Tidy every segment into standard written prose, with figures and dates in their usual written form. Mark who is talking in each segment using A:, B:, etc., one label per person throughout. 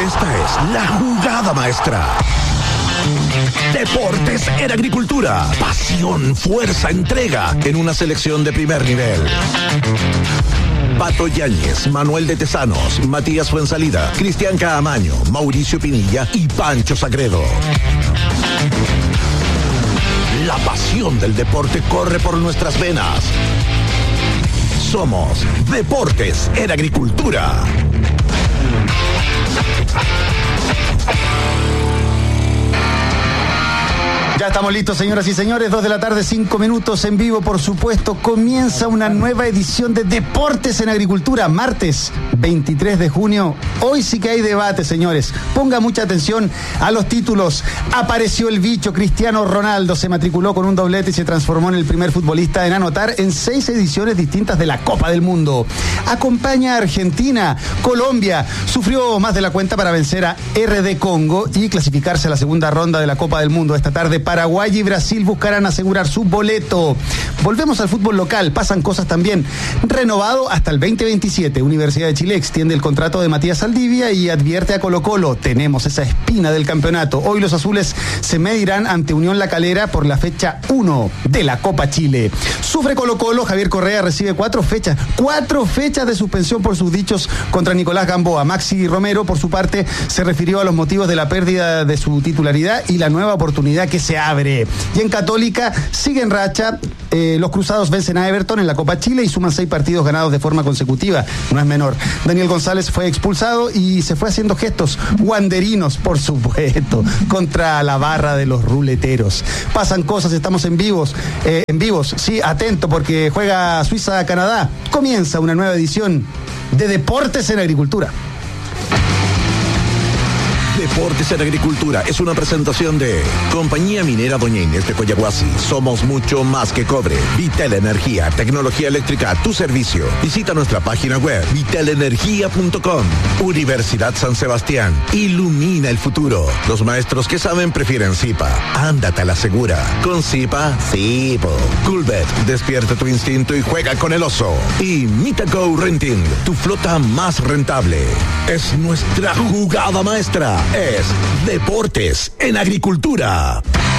A: Esta es la jugada maestra. Deportes en Agricultura. Pasión, fuerza, entrega en una selección de primer nivel. Pato Yáñez, Manuel de Tesanos, Matías Fuensalida, Cristian Caamaño, Mauricio Pinilla y Pancho Sagredo. La pasión del deporte corre por nuestras venas. Somos Deportes en Agricultura.
B: Ya estamos listos, señoras y señores, 2:05 p.m, en vivo, por supuesto. Comienza una nueva edición de Deportes en Agricultura, martes 23 de junio. Hoy sí que hay debate, señores. Ponga mucha atención a los títulos. Apareció el bicho. Cristiano Ronaldo se matriculó con un doblete y se transformó en el primer futbolista en anotar en 6 ediciones distintas de la Copa del Mundo. Acompaña a Argentina. Colombia sufrió más de la cuenta para vencer a RD Congo y clasificarse a la segunda ronda de la Copa del Mundo. Esta tarde Paraguay y Brasil buscarán asegurar su boleto. Volvemos al fútbol local, pasan cosas también. Renovado hasta el 2027. Universidad de Chile extiende el contrato de Matías Saldivia y advierte a Colo-Colo: tenemos esa espina del campeonato. Hoy los azules se medirán ante Unión La Calera por la fecha 1 de la Copa Chile. Sufre Colo-Colo. Javier Correa recibe 4 fechas de suspensión por sus dichos contra Nicolás Gamboa. Maxi Romero, por su parte, se refirió a los motivos de la pérdida de su titularidad y la nueva oportunidad que se abre. Y en Católica sigue en racha. Los cruzados vencen a Everton en la Copa Chile y suman 6 partidos ganados de forma consecutiva. No es menor. Daniel González fue expulsado y se fue haciendo gestos wanderinos, por supuesto, contra la barra de los ruleteros. Pasan cosas, estamos en vivos, sí, atento, porque juega Suiza-Canadá. Comienza una nueva edición de Deportes en Agricultura.
A: Deportes en Agricultura es una presentación de Compañía Minera Doña Inés de Coyahuasi. Somos mucho más que cobre. Vitel Energía, tecnología eléctrica a tu servicio. Visita nuestra página web vitelenergia.com. Universidad San Sebastián. Ilumina el futuro. Los maestros que saben prefieren Zipa. Ándate a la segura. Con Zipa, Zipo. Coolbet, despierta tu instinto y juega con el oso. Y Mitaco Renting, tu flota más rentable. Es nuestra jugada maestra. Es Deportes en Agricultura.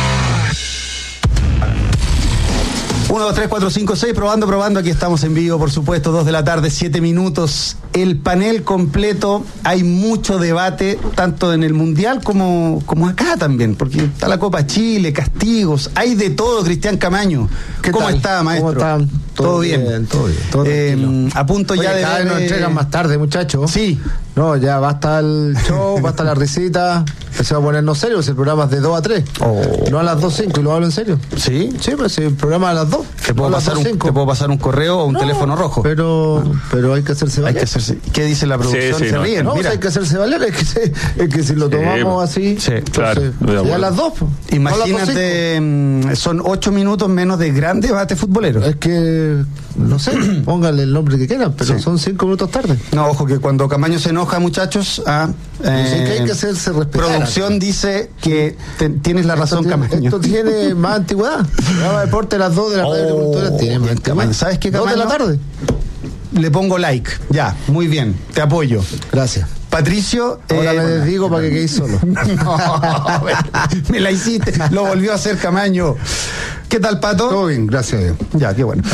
B: 1, 2, 3, 4, 5, 6, probando. Aquí estamos en vivo, por supuesto, 2:07 p.m. El panel completo. Hay mucho debate, tanto en el Mundial como acá también, porque está la Copa Chile, castigos, hay de todo. Cristian Caamaño, ¿cómo está, maestro?
C: ¿Cómo están?
B: ¿Todo bien?
C: Todo bien.
B: A punto. Oye, ya de
C: cada vez nos entregan más tarde, muchachos.
B: Sí.
C: No, ya basta el show, basta la risita. Empezamos a ponernos serios. El programa es de 2 a 3. No a las 2:05, y lo hablo en serio.
B: ¿Sí?
C: Sí, pues el programa a las 2.
B: ¿Te puedo pasar un correo o un teléfono rojo?
C: Pero hay que hacerse valer.
B: ¿Qué dice la producción?
D: Sí,
B: se ríen.
C: No,
B: Mira.
C: hay que hacerse valer. Es que si lo tomamos así.
B: Sí,
D: claro.
C: Ya a las 2.
B: Imagínate, son 8 minutos menos de gran debate futbolero.
C: Es que, no sé, pónganle el nombre que quieran, pero son 5 minutos tarde.
B: No, ojo, que cuando Caamaño se enoja, muchachos,
C: que hay que hacerse respetar.
B: Producción dice que tienes la razón, Caamaño.
C: Esto tiene más antigüedad. Programa de deporte a las 2 de la tarde de Agricultura tiene más antigüedad.
B: ¿Sabes qué, Caamaño?
C: 2 de la tarde.
B: Le pongo like. Ya, muy bien, te apoyo.
C: Gracias.
B: Patricio.
C: Ahora me desdigo para que quedéis solo.
B: No, me la hiciste. Lo volvió a hacer Caamaño. ¿Qué tal, Pato?
C: Todo bien, gracias a Dios.
B: Ya, qué bueno.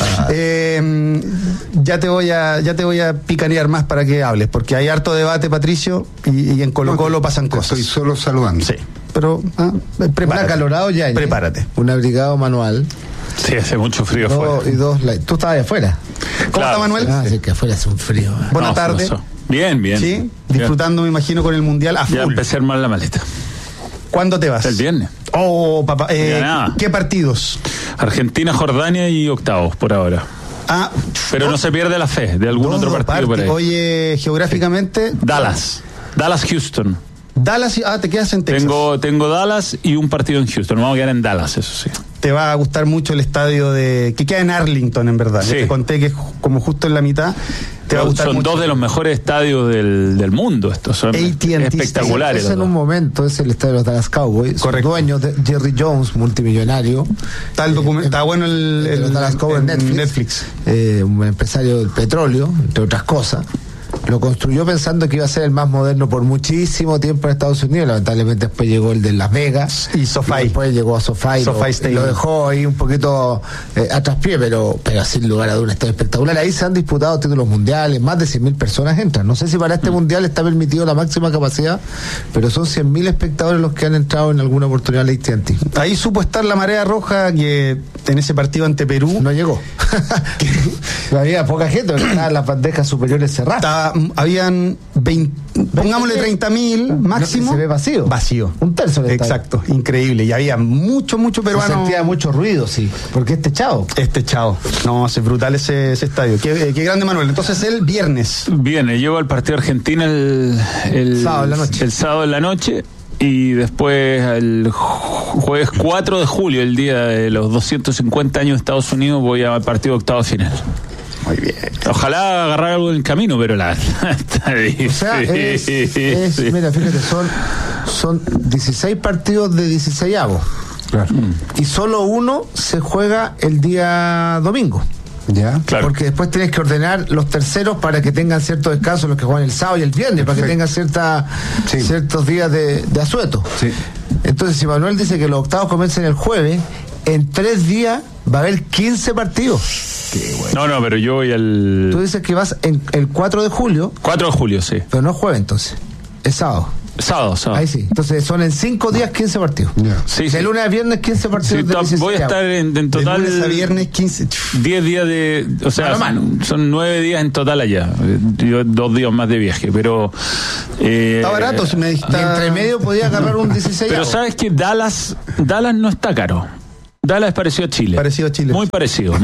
B: Ya te voy a picanear más para que hables, porque hay harto debate, Patricio, y en Colo-Colo pasan cosas.
E: Estoy solo saludando.
B: Sí, pero prepárate.
C: Un acalorado ya.
B: Prepárate.
C: Un abrigado manual.
D: Sí, hace mucho frío afuera.
C: Y 2 light. Tú estabas afuera.
B: ¿Cómo está, Manuel?
C: Sí, que afuera hace un frío.
B: Buenas tardes.
D: Bien.
B: Sí, disfrutando, me imagino, con el Mundial a full.
D: Ya empecé a armar la maleta.
B: ¿Cuándo te vas?
D: El viernes.
B: Oh, papá. ¿Qué partidos?
D: Argentina, Jordania y octavos por ahora. Pero no se pierde la fe de algún otro partido por ahí.
B: Oye, geográficamente.
D: Dallas, Houston.
B: Dallas, te quedas en Texas.
D: Tengo Dallas y un partido en Houston. Vamos a quedar en Dallas, eso sí.
B: Te va a gustar mucho el estadio que queda en Arlington, en verdad.
D: Sí.
B: Te conté que es como justo en la mitad. Te va a gustar
D: son
B: mucho.
D: 2 de los mejores estadios del mundo. Estos son espectaculares.
C: Es en un momento, es el estadio de los Dallas Cowboys.
B: Correcto.
C: Dueño de Jerry Jones, multimillonario.
B: Está bueno el
C: Dallas Cowboys
B: en Netflix.
C: Un empresario del petróleo, entre otras cosas. lo construyó pensando que iba a ser el más moderno por muchísimo tiempo en Estados Unidos. Lamentablemente después llegó el de Las Vegas
B: y SoFi.
C: Después llegó a SoFi y lo dejó ahí un poquito a traspié, pero sin lugar a dudas está espectacular. Ahí se han disputado títulos mundiales, más de 100.000 personas entran. No sé si para este mundial está permitido la máxima capacidad, pero son 100.000 espectadores los que han entrado en alguna oportunidad al AT&T.
B: Ahí supo estar la marea roja que en ese partido ante Perú
C: no llegó. Había poca gente, estaban las bandejas superiores cerradas.
B: Habían 20, pongámosle 30.000 máximo.
C: Se ve vacío.
B: Vacío.
C: Un tercio del estadio.
B: Exacto, increíble. Y había mucho peruano.
C: Se sentía mucho ruido, sí. Porque es techado.
B: No, es brutal ese estadio. Qué grande, Manuel. Entonces el viernes.
D: Llego al partido de Argentina el
C: sábado en la noche.
D: El sábado en la noche. Y después el jueves 4 de julio, el día de los 250 años de Estados Unidos, voy al partido de octavo final.
B: Muy bien.
D: Ojalá agarrar algo en el camino, pero está difícil.
C: O sea, mira, fíjate, son 16 partidos de 16avos.
B: Claro.
C: Y solo uno se juega el día domingo.
B: Ya,
D: claro.
C: Porque después tenés que ordenar los terceros para que tengan cierto descanso, los que juegan el sábado y el viernes. Perfecto. Para que tengan ciertos días de asueto.
B: Sí.
C: Entonces, si Manuel dice que los octavos comienzan el jueves, en 3 días va a haber 15 partidos.
D: Qué bueno. No, pero yo voy al...
C: Tú dices que vas en el 4 de julio.
D: 4 de julio, sí.
C: Pero no es jueves, entonces. Es sábado.
D: Sábado.
C: Ahí sí. Entonces son en 5 días 15 partidos.
B: Yeah.
C: Sí, de lunes a viernes 15 partidos.
D: Sí, voy a estar en total.
B: De lunes a viernes 15.
D: 10 días de. O sea, son 9 días en total allá. Yo 2 días más de viaje, pero.
B: Está barato, si me dijiste.
C: Entre medio podía agarrar un 16.
D: Pero sabes que Dallas no está caro. Dallas es parecido a Chile. Muy parecido.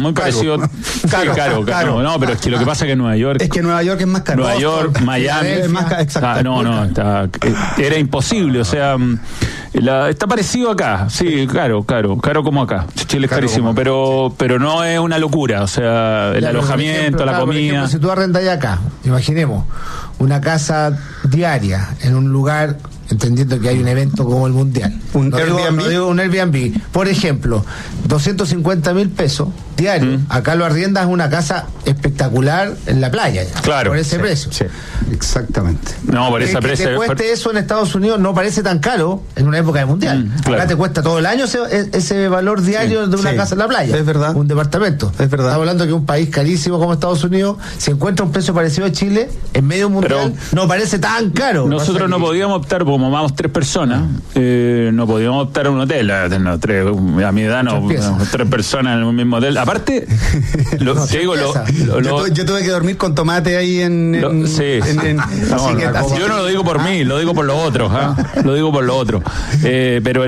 D: Caro. No, pero es que lo que pasa es que Nueva York.
B: Es que Nueva York es más caro.
D: Nueva York, Miami.
B: Es más caro. Exacto.
D: Era imposible. O sea, está parecido acá. Sí, caro como acá. Chile es carísimo, pero no es una locura. O sea, el alojamiento, la comida. Por ejemplo,
C: si tú arrendas acá, imaginemos una casa diaria en un lugar, entendiendo que hay un evento como el Mundial. Un Airbnb. Por ejemplo, 250.000 pesos diarios. Acá lo arriendas una casa espectacular en la playa.
D: Claro.
C: Por ese precio.
B: Sí. Exactamente.
D: No, por ese precio.
C: Que te cueste eso en Estados Unidos no parece tan caro en una época de Mundial. Acá te cuesta todo el año ese valor diario de una casa en la playa.
B: Es verdad.
C: Un departamento.
B: Es verdad.
C: Estamos hablando que un país carísimo como Estados Unidos, si encuentra un precio parecido a Chile, en medio mundial, no parece tan caro.
D: Nosotros no podíamos optar, como vamos 3 personas, no podíamos optar a un hotel. A mi edad 3 personas en un mismo hotel. Aparte, yo
B: tuve que dormir con tomate ahí en
D: yo no lo digo por mí, lo digo por los otros. Lo digo por los otros. Pero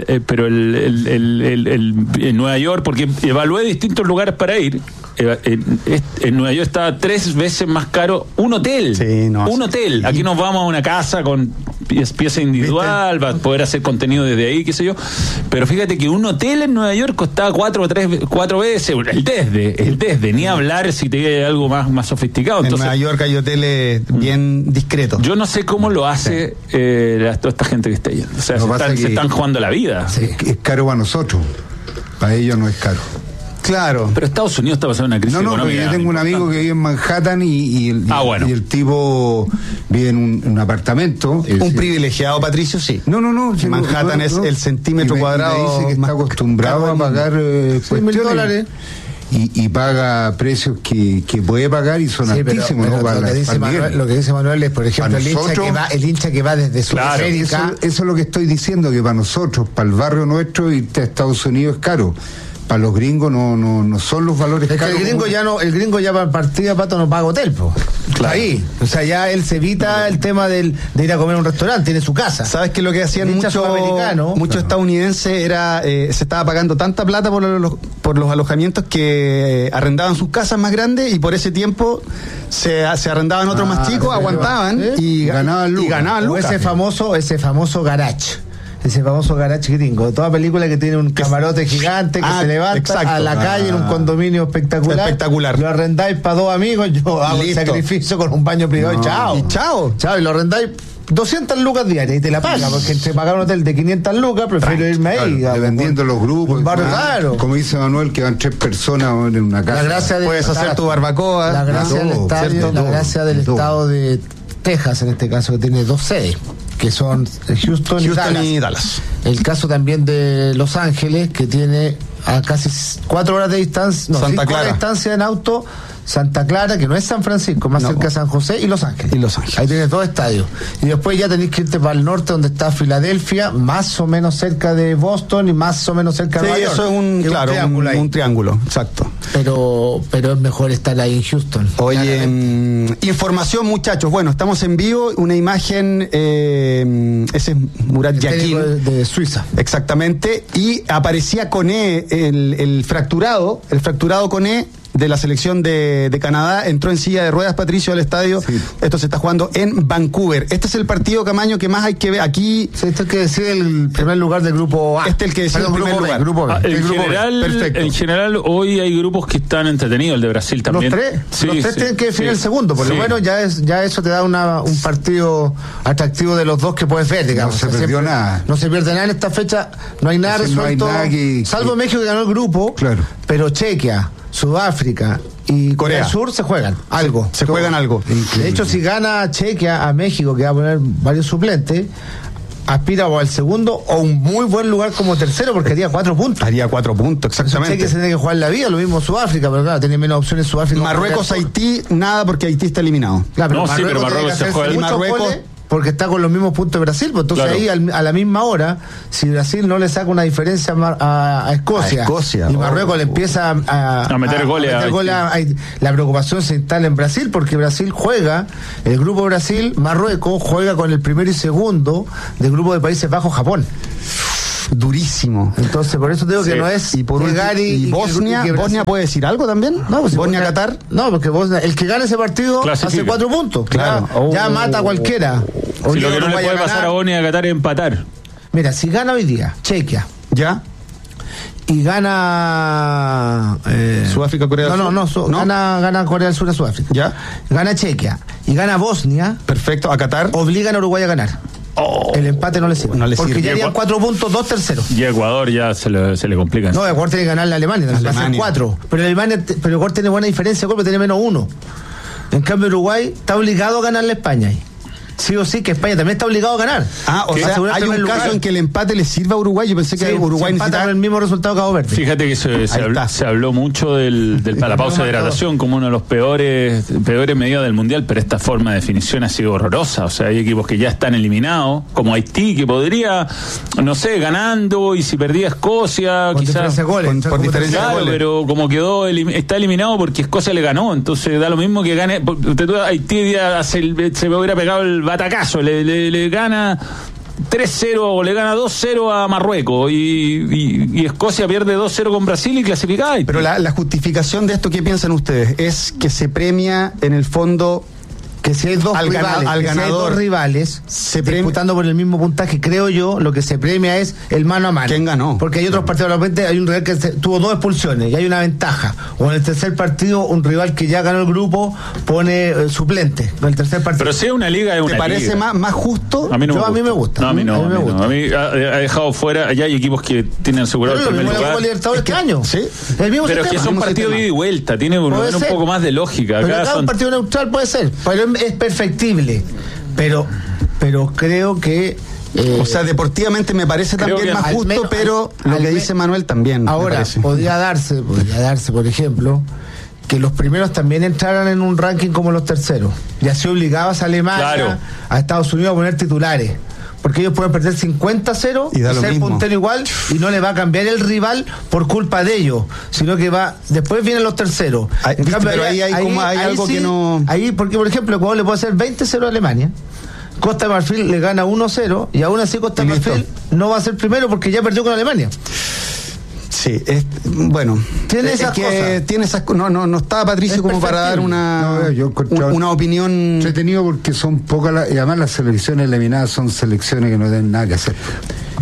D: en Nueva York, porque evalué distintos lugares para ir. En Nueva York estaba 3 veces más caro un hotel. Un hotel. Aquí nos vamos a una casa con pieza individual, va a poder hacer contenido desde ahí, qué sé yo. Pero fíjate que un hotel en Nueva York costaba 4 veces. El desde, ni hablar si te hay algo más sofisticado. Entonces,
B: en Nueva York hay hoteles bien discretos.
D: Yo no sé cómo lo hace toda esta gente que está yendo. O sea, se están jugando la vida.
E: Sí. Es caro para nosotros, para ellos no es caro.
B: Claro.
D: Pero Estados Unidos está pasando una crisis económica.
E: Yo tengo un amigo que vive en Manhattan y el tipo vive en un apartamento.
B: Un privilegiado, Patricio, sí.
E: No.
B: Manhattan es el centímetro cuadrado.
E: Me dice que está acostumbrado a pagar $6,000 y paga precios que puede pagar y son altísimos.
C: Lo que dice Manuel es, por ejemplo, el hincha que va desde Sudamérica.
E: Eso es lo que estoy diciendo, que para nosotros, para el barrio nuestro, irte a Estados Unidos es caro. Para los gringos no son los valores caros.
C: El gringo ya para partida, Pato, no paga hotel, po. Claro. Ahí. O sea, ya él se evita el tema de ir a comer a un restaurante, tiene su casa.
B: ¿Sabes qué? Lo que hacían muchos estadounidenses era, se estaba pagando tanta plata por los alojamientos que arrendaban sus casas más grandes y por ese tiempo se arrendaban otros más chicos, aguantaban y ganaban lucas.
C: O ese famoso garage. ese famoso garage gringo, toda película que tiene un camarote gigante que se levanta a la calle en un condominio espectacular. Lo arrendáis para 2 amigos, yo hago el sacrificio con un baño privado y chao, y lo arrendáis 200 lucas diarias y te la paga, porque entre pagar un hotel de 500 lucas prefiero irme ahí.
E: Dependiendo de los grupos.
C: Claro.
E: Como dice Manuel, que van 3 personas en una casa.
B: Puedes hacer tu barbacoa.
C: La gracia del estadio, la gracia del estado de Texas, en este caso, que tiene 2 sedes, que son Houston y Dallas. El caso también de Los Ángeles, que tiene a casi 4 horas de distancia, 5 horas de distancia en auto, Santa Clara, que no es San Francisco, más cerca de San José, y Los Ángeles. Ahí tienes 2 estadios. Y después ya tenéis que irte para el norte, donde está Filadelfia, más o menos cerca de Boston y más o menos cerca de Nueva York.
B: Eso es un triángulo, exacto.
C: Pero es mejor estar ahí en Houston.
B: Oye, información, muchachos. Bueno, estamos en vivo, una imagen, ese es Murat Yakin.
C: De Suiza.
B: Exactamente. Y aparecía Koné, el fracturado Koné de la selección de Canadá, entró en silla de ruedas, Patricio, al estadio. Sí. Esto se está jugando en Vancouver. Este es el partido, Camaño, que más hay que ver aquí.
C: Sí, este es el que decide el primer lugar del grupo A.
B: Este es el que decide el primer lugar.
D: En general, hoy hay grupos que están entretenidos, el de Brasil también.
C: Los tres tienen que definir el segundo, por lo menos ya eso te da un partido atractivo de los dos que puedes ver, digamos.
E: No se perdió nada.
C: No se pierde nada en esta fecha, no hay nada resuelto. Salvo México, que ganó el grupo, pero Chequia, Sudáfrica y Corea del Sur se juegan algo.
B: Se juegan algo.
C: Increíble. De hecho, si gana Chequia a México, que va a poner varios suplentes, aspira o al segundo o un muy buen lugar como tercero, porque haría 4 puntos.
B: Haría 4 puntos, exactamente.
C: Chequia se tiene que jugar la vida, lo mismo Sudáfrica, pero claro, tiene menos opciones Sudáfrica.
B: Marruecos, Haití, nada, porque Haití está eliminado.
C: Claro, pero Marruecos se juega. Y Marruecos, porque está con los mismos puntos de Brasil, pues entonces ahí a la misma hora, si Brasil no le saca una diferencia a Escocia, y Marruecos le empieza a
D: meter goles,
C: la preocupación se instala en Brasil, porque Brasil juega, el grupo Brasil-Marruecos juega con el primero y segundo del grupo de Países Bajos, Japón.
B: Durísimo.
C: Entonces, por eso digo que no es.
B: Y Bosnia, ¿Bosnia puede decir algo también?
C: No, pues
B: Bosnia-Qatar.
C: No, porque Bosnia, el que gane ese partido hace 4 puntos.
B: Claro.
C: Ya mata a cualquiera.
D: Si lo que no le puede pasar a Bosnia-Qatar es empatar.
C: Mira, si gana hoy día Chequia.
B: ¿Ya?
C: Y gana
B: Sudáfrica, Corea del Sur.
C: Gana Corea del Sur a Sudáfrica.
B: ¿Ya?
C: Gana Chequia y gana Bosnia.
B: Perfecto, a Qatar.
C: Obligan a Uruguay a ganar. El empate no le sirve. Porque ya harían 4 puntos, 2 terceros.
D: Y a Ecuador ya se le complica.
C: No, Ecuador tiene que ganar a Alemania, va a ser 4. Pero Ecuador tiene buena diferencia, porque tiene menos 1. En cambio, Uruguay está obligado a ganarle a España. Sí o sí, que España también está obligado a ganar.
B: O sea, hay un caso en que el empate le sirva a Uruguay. Yo pensé que Uruguay
C: necesitaba el mismo resultado que Cabo Verde.
D: Fíjate que se habló mucho para la pausa de hidratación como uno de los peores medidas del Mundial, pero esta forma de definición ha sido horrorosa. O sea, hay equipos que ya están eliminados, como Haití, que podría, no sé, ganando, y si perdía Escocia,
C: con
D: quizás
C: por diferencia de goles.
D: Pero como quedó, está eliminado porque Escocia le ganó, entonces da lo mismo que gane. Haití se me hubiera pegado el batacazo, le gana 3-0 o le gana 2-0 a Marruecos y Escocia pierde 2-0 con Brasil y clasifica.
B: Pero la justificación de esto, ¿qué piensan ustedes? Es que se premia en el fondo
C: que si hay dos rivales disputando por el mismo puntaje, creo yo, lo que se premia es el mano a mano.
B: ¿Quién ganó?
C: Porque hay otros partidos, realmente hay un rival que tuvo 2 expulsiones y hay una ventaja. O en el tercer partido, un rival que ya ganó el grupo pone suplente en el tercer partido.
D: Pero si es una liga, es una liga.
B: ¿Te parece más justo?
D: A mí no me gusta.
C: No, a mí no.
D: A mí ha dejado fuera, allá hay equipos que tienen asegurado el primer lugar.
C: Este año.
B: ¿Sí?
D: Pero es que son partidos de ida y vuelta, tiene un poco más de lógica.
C: Pero acá un partido neutral puede ser, pero es perfectible, pero creo que
B: o sea, deportivamente me parece también más justo, pero lo que dice Manuel también.
C: Ahora, podría darse, por ejemplo, que los primeros también entraran en un ranking como los terceros. Y así obligabas a Alemania, a Estados Unidos a poner titulares. Porque ellos pueden perder 50-0 y ser puntero igual, y no le va a cambiar el rival por culpa de ellos, sino que después vienen los terceros.
B: Pero ahí hay algo que no.
C: Ahí, porque por ejemplo, Ecuador le puede hacer 20-0 a Alemania, Costa de Marfil le gana 1-0, y aún así Costa de Marfil no va a ser primero porque ya perdió con Alemania.
B: Sí, bueno.
C: Tiene esas cosas.
B: No estaba Patricio como para dar una opinión.
E: Entretenido porque son pocas, y además las selecciones eliminadas son selecciones que no tienen nada que hacer.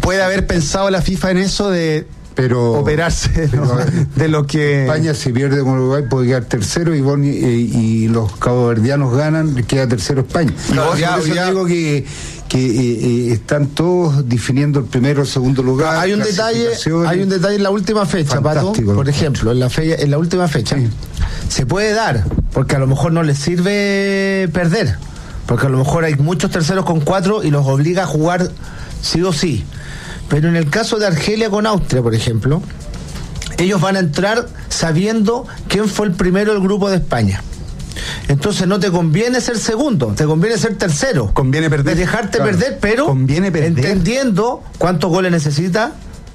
B: puede haber pensado la FIFA en eso de operarse de lo que...
E: España se pierde con Uruguay puede quedar tercero y los caboverdianos ganan, queda tercero España. Por eso digo que están todos definiendo el primero o segundo lugar.
C: Hay un detalle en la última fecha, Pato, por ejemplo, en la última fecha. Sí. Se puede dar, porque a lo mejor no les sirve perder, porque a lo mejor hay muchos terceros con 4 y los obliga a jugar sí o sí. Pero en el caso de Argelia con Austria, por ejemplo, ellos van a entrar sabiendo quién fue el primero del grupo de España. Entonces no te conviene ser segundo, te conviene ser tercero.
B: Conviene perder.
C: Y dejarte perder, pero entendiendo cuántos goles necesita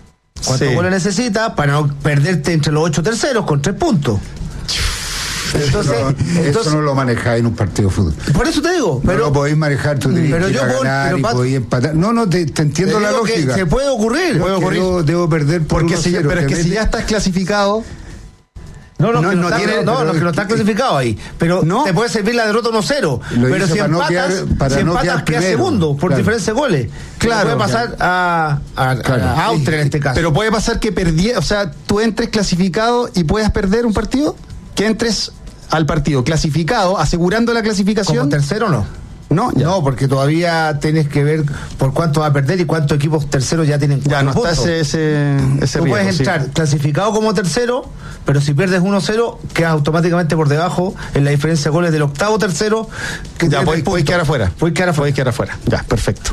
C: para no perderte entre los 8 terceros con 3 puntos.
E: Entonces, eso no lo manejáis en un partido de fútbol.
C: Por eso te digo,
E: pero no lo podéis manejar, tú tienes que ir a ganar y podéis empatar. No, te entiendo la lógica.
C: Se puede ocurrir.
E: Debo perder por
B: porque pero es que si ya estás clasificado.
C: No, que no está clasificado ahí. Pero te puede servir la derrota 1-0. Pero si empatas queda segundo por diferencia de goles. Claro. Puede pasar a Austria en este caso.
B: Pero puede pasar que tú entres clasificado y puedas perder un partido. Que entres al partido clasificado, asegurando la clasificación.
C: ¿Como tercero no? No, porque todavía tienes que ver por cuánto va a perder y cuántos equipos terceros ya tienen 4
B: puntos. Ya no está ese
C: Tú
B: riesgo,
C: puedes entrar clasificado como tercero, pero si pierdes 1-0, quedas automáticamente por debajo en la diferencia de goles del octavo tercero.
B: Que ya puedes quedar afuera.
C: Puedes quedar afuera.
B: Ya, perfecto.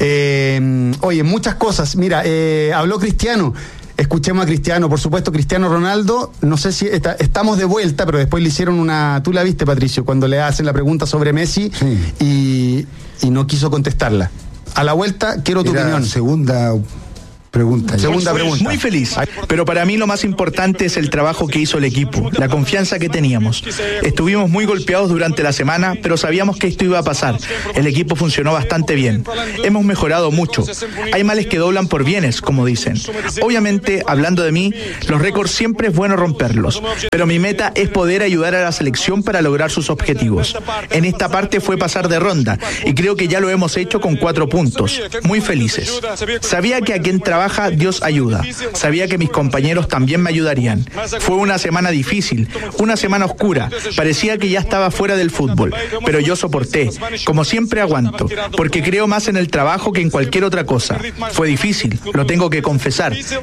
B: Oye, muchas cosas. Mira, habló Cristiano. Escuchemos a Cristiano, por supuesto, Cristiano Ronaldo, no sé si estamos de vuelta, pero después le hicieron tú la viste, Patricio, cuando le hacen la pregunta sobre Messi y no quiso contestarla. A la vuelta, quiero tu opinión.
E: Segunda pregunta.
F: Muy feliz, pero para mí lo más importante es el trabajo que hizo el equipo, la confianza que teníamos. Estuvimos muy golpeados durante la semana, pero sabíamos que esto iba a pasar. El equipo funcionó bastante bien. Hemos mejorado mucho. Hay males que doblan por bienes, como dicen. Obviamente, hablando de mí, los récords siempre es bueno romperlos, pero mi meta es poder ayudar a la selección para lograr sus objetivos. En esta parte fue pasar de ronda, y creo que ya lo hemos hecho con 4 puntos. Muy felices. Sabía que a quien trabaja Dios ayuda. Sabía que mis compañeros también me ayudarían. Fue una semana difícil, una semana oscura. Parecía que ya estaba fuera del fútbol, pero yo soporté. Como siempre aguanto, porque creo más en el trabajo que en cualquier otra cosa. Fue difícil, lo tengo que confesar.